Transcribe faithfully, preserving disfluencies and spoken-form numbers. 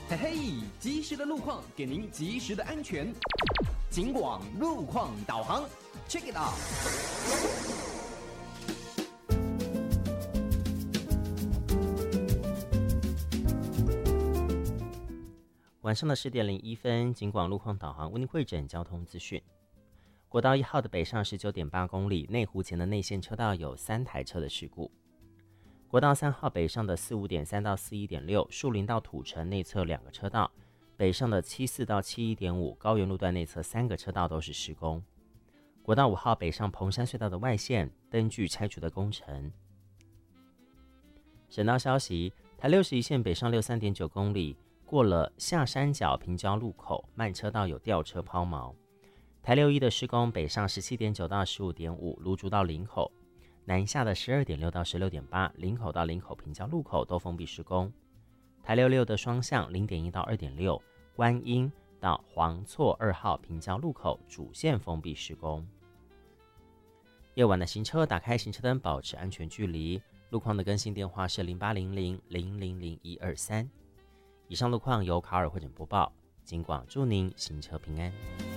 嘿嘿，及时的路况给您及时的安全。警广路况导航 ，check it out。 晚上的十点零一分，警广路况导航为您汇整交通资讯。国道一号的北上十九点八公里，内湖前的内线车道有三台车的事故。国道三号北上的四五点三到四一点六，树林到土城内侧两个车道，北上的七四到七一点五，高原路段内侧三个车道都是施工。国道五号北上彭山隧道的外线灯具拆除的工程。省道消息，台六十一线北上六三点九公里，过了下山脚平交路口，慢车道有吊车抛锚。台六一的施工北上十七点九到十五点五，芦竹到林口，南下的十二点六到十六点八，林口到林口平交路口都封闭施工。台六六的双向零点一到二点六，观音到黄错二号平交路口主线封闭施工。夜晚的行车，打开行车灯，保持安全距离。路况的更新电话是零八零零零零零一二三。以上路况由卡尔汇整播报，警广祝您行车平安。